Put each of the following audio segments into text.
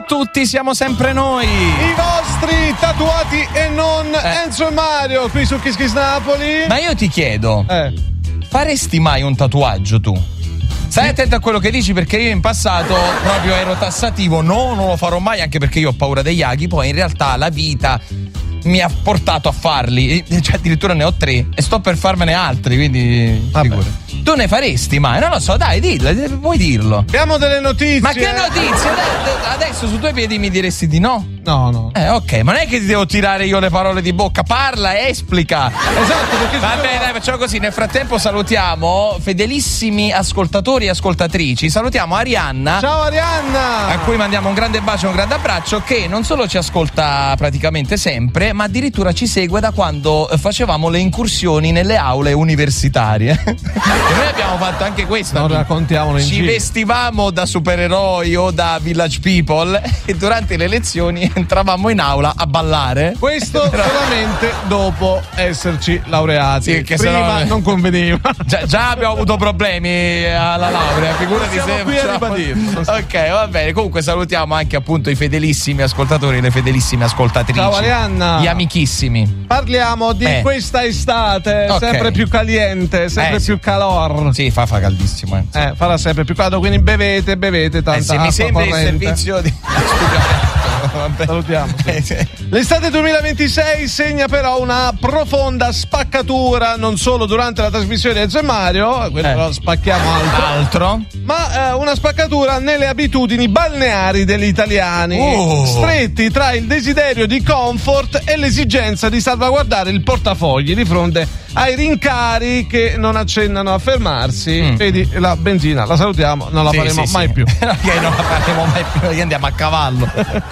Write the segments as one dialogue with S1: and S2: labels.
S1: a tutti, siamo sempre noi.
S2: I vostri tatuati e non Enzo e Mario qui su Kiss Kiss Napoli.
S1: Ma io ti chiedo, faresti mai un tatuaggio tu? Stai attento a quello che dici, perché io in passato proprio ero tassativo, no, non lo farò mai, anche perché io ho paura degli aghi. Poi in realtà la vita mi ha portato a farli, cioè addirittura ne ho 3 e sto per farmene altri, quindi figurati. Tu ne faresti mai? Non lo so, dai, dillo, vuoi dirlo?
S2: Abbiamo delle notizie.
S1: Ma che notizie? Adesso su 2 piedi mi diresti di no?
S2: No.
S1: Ok, ma non è che ti devo tirare io le parole di bocca, parla, esplica.
S2: Esatto, perché
S1: vabbè, dai, facciamo così. Nel frattempo salutiamo fedelissimi ascoltatori e ascoltatrici. Salutiamo Arianna.
S2: Ciao Arianna!
S1: A cui mandiamo un grande bacio e un grande abbraccio, che non solo ci ascolta praticamente sempre, ma addirittura ci segue da quando facevamo le incursioni nelle aule universitarie. E noi abbiamo fatto anche questo.
S2: Non raccontiamolo in
S1: Ci
S2: giro.
S1: vestivamo da supereroi o da village people e durante le lezioni entravamo in aula a ballare.
S2: Questo solamente dopo esserci laureati.
S1: Sì, che
S2: prima
S1: sennò
S2: non conveniva.
S1: Già abbiamo avuto problemi alla laurea, figurati
S2: Siamo
S1: se
S2: qui a ribadirlo.
S1: Ok, va bene. Comunque salutiamo anche appunto i fedelissimi ascoltatori e le fedelissime ascoltatrici.
S2: Ciao Arianna.
S1: Gli amichissimi.
S2: Parliamo di questa estate,
S1: Ok.
S2: sempre più caliente, sempre
S1: Sì.
S2: più calor.
S1: Sì, fa caldissimo.
S2: Farà sempre più caldo, quindi bevete tanta
S1: Se
S2: acqua
S1: mi sembra il
S2: corrente.
S1: servizio di asciugamento. Vabbè.
S2: Salutiamo. L'estate 2026 segna però una profonda spaccatura, non solo durante la trasmissione di Enzo e Mario, quello lo spacchiamo altro, ma una spaccatura nelle abitudini balneari degli italiani, stretti tra il desiderio di comfort e l'esigenza di salvaguardare il portafogli di fronte ai rincari che non accennano a fermarsi. Vedi, la benzina la salutiamo, non la faremo mai più.
S1: Ok, non la faremo mai più, perché andiamo a cavallo.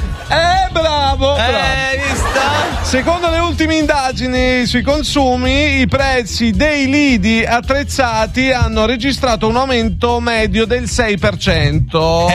S2: Bravo.
S1: Vista?
S2: Secondo le ultime indagini sui consumi, i prezzi dei lidi attrezzati hanno registrato un aumento medio del 6%.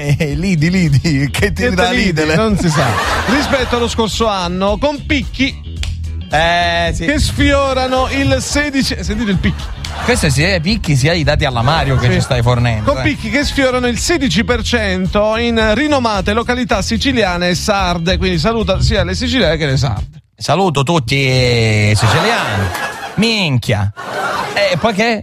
S1: Lidi, che ti dà Lidl?
S2: Non si sa. Rispetto allo scorso anno, con picchi che sfiorano il 16%. Sentite il picchi.
S1: Questo sia i picchi sia i dati alla Mario che ci stai fornendo.
S2: Con picchi che sfiorano il 16% in rinomate località siciliane e sarde. Quindi saluta sia le siciliane che le sarde.
S1: Saluto tutti i siciliani. Minchia. E poi che?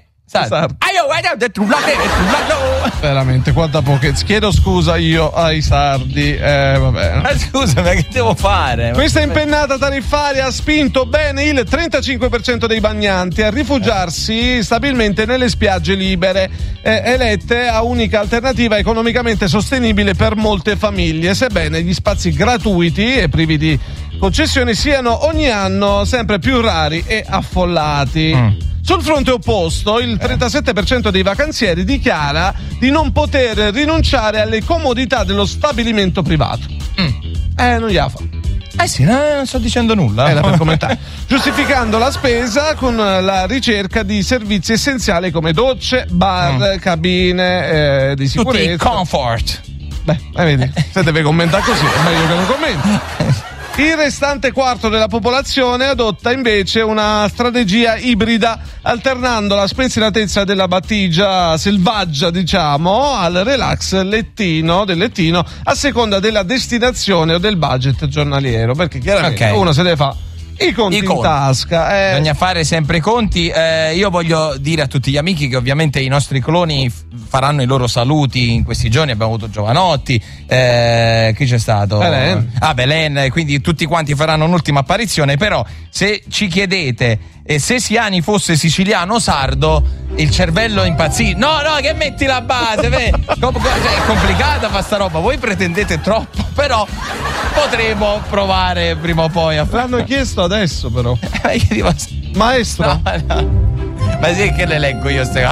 S2: Veramente, quanta pochezza. Chiedo scusa io ai sardi. Vabbè.
S1: Ma scusa, ma che devo fare?
S2: Questa impennata tariffaria ha spinto bene il 35% dei bagnanti a rifugiarsi stabilmente nelle spiagge libere, elette a unica alternativa economicamente sostenibile per molte famiglie, sebbene gli spazi gratuiti e privi di concessioni siano ogni anno sempre più rari e affollati. Sul fronte opposto, il 37% dei vacanzieri dichiara di non poter rinunciare alle comodità dello stabilimento privato. Non gliela fa.
S1: Sì, non sto dicendo nulla.
S2: Era per commentare. Giustificando la spesa con la ricerca di servizi essenziali come docce, bar, cabine di sicurezza.
S1: Tutti comfort.
S2: Vedi, se deve commentare così è meglio che non commenti. Il restante quarto della popolazione adotta invece una strategia ibrida, alternando la spensieratezza della battigia selvaggia, diciamo, al relax del lettino, a seconda della destinazione o del budget giornaliero, perché chiaramente uno se deve fare i conti in tasca.
S1: Bisogna fare sempre i conti. Io voglio dire a tutti gli amici che ovviamente i nostri cloni faranno i loro saluti in questi giorni. Abbiamo avuto Giovanotti, chi c'è stato? Belen, quindi tutti quanti faranno un'ultima apparizione. Però se ci chiedete se Siani fosse siciliano o sardo, il cervello impazzisce. No, che metti la base, è complicata fa sta roba. Voi pretendete troppo, però potremo provare prima o poi a fare.
S2: L'hanno chiesto adesso, però. Maestro.
S1: No. Ma sì che le leggo io ste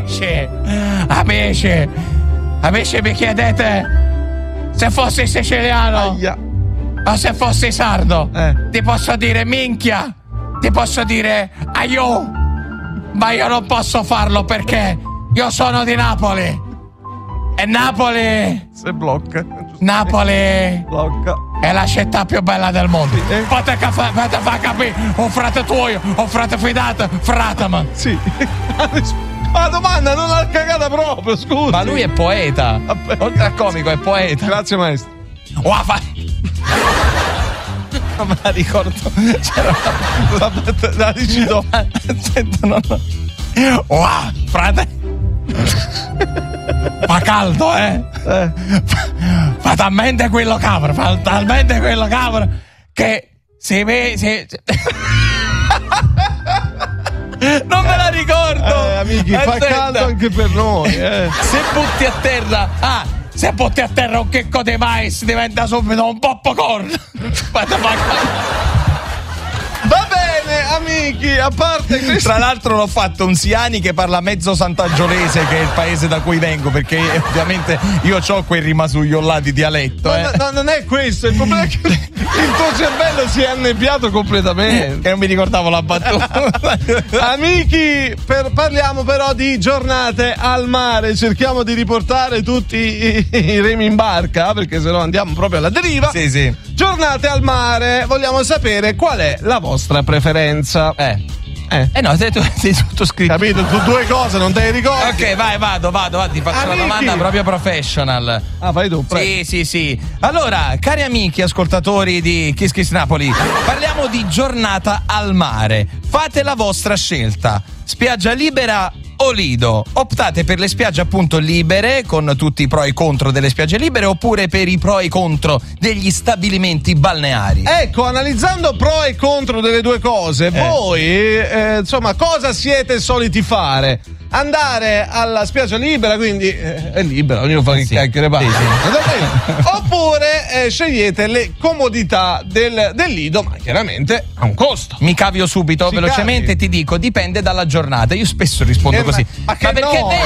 S1: amici, mi chiedete se fossi siciliano o se fossi sardo. Ti posso dire minchia, ti posso dire aiò, ma io non posso farlo perché io sono di Napoli e Napoli è la città più bella del mondo. Fate fa capire un frate tuo, un frate fidato, frataman.
S2: Sì. La domanda non l'ha cagata proprio, scusa.
S1: Ma lui è poeta. Oltre a comico è poeta.
S2: Grazie maestro.
S1: Non me la ricordo. C'era
S2: la dici dopo.
S1: Aspetta, no. Frate. Fa caldo, Fa talmente quello cabro, che si vede. Non me la ricordo.
S2: Amici, fa caldo anche per noi.
S1: Se butti a terra un checco di mais diventa subito un popcorn.
S2: Va bene, amici, a parte questo.
S1: Tra l'altro l'ho fatto un Siani che parla mezzo santagiolese, che è il paese da cui vengo, perché ovviamente io ho quei rimasuglio là di dialetto.
S2: No, non è questo, il problema è che il tuo cervello si è annebbiato completamente.
S1: Che non mi ricordavo la battuta.
S2: Amici, parliamo però di giornate al mare. Cerchiamo di riportare tutti i remi in barca, perché sennò andiamo proprio alla deriva.
S1: Sì.
S2: Giornate al mare, vogliamo sapere qual è la vostra preferenza.
S1: No, sei tutto scritto.
S2: Capito? Tu due cose non te le ricordi.
S1: Ok, vai, vado. Ti faccio una domanda proprio professional.
S2: Fai tu, prego.
S1: Sì. Allora, cari amici ascoltatori di Kiss Kiss Napoli, parliamo di giornata al mare. Fate la vostra scelta. Spiaggia libera o lido? Optate per le spiagge appunto libere, con tutti i pro e contro delle spiagge libere, oppure per i pro e contro degli stabilimenti balneari?
S2: Ecco, analizzando pro e contro delle due cose, voi insomma cosa siete soliti fare? Andare alla spiaggia libera, quindi è libera, ognuno fa che chiacchiere basta. Oppure scegliete le comodità del lido, ma chiaramente ha un costo.
S1: Mi cavio subito, velocemente ti dico, dipende dalla giornata. Io spesso rispondo così. Ma perché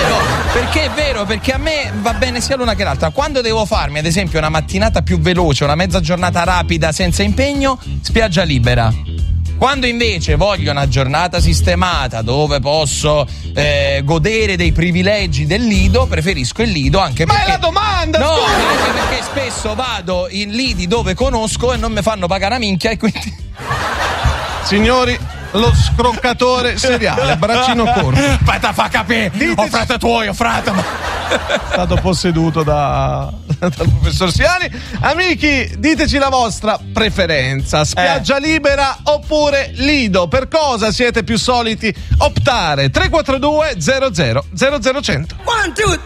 S1: è vero, perché a me va bene sia l'una che l'altra. Quando devo farmi ad esempio una mattinata più veloce, una mezza giornata rapida senza impegno, spiaggia libera. Quando invece voglio una giornata sistemata dove posso godere dei privilegi del lido, preferisco il lido, anche perché...
S2: Ma è la domanda!
S1: No, anche perché spesso vado in lidi dove conosco e non mi fanno pagare una minchia e quindi...
S2: Signori, lo scroccatore seriale, braccino corto.
S1: Aspetta, fa capire! Frate tuo, frate!
S2: È stato posseduto dal professor Siani. Amici, diteci la vostra preferenza: spiaggia libera oppure lido? Per cosa siete più soliti optare? 342 00 00 100.
S3: 1, 2, 3